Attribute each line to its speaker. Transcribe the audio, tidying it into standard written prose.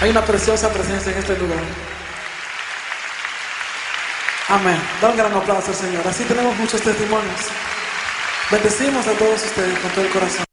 Speaker 1: Hay una preciosa presencia en este lugar. Amén. Da un gran aplauso al Señor. Así tenemos muchos testimonios. Bendecimos a todos ustedes con todo el corazón.